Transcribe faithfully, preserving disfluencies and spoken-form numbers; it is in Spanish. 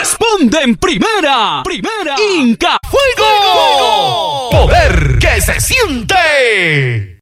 Responde en primera. Primera. Inca. ¡Fuego! ¡Poder que se siente!